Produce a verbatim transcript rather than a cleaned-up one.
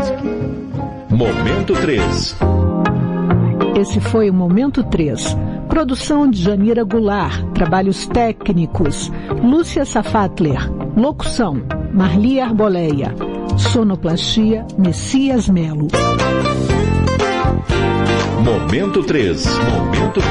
Momento três. Esse foi o Momento três. Produção de Janira Goulart. Trabalhos técnicos, Lúcia Safatler. Locução, Marli Arboleia. Sonoplastia, Messias Melo. Momento três. Momento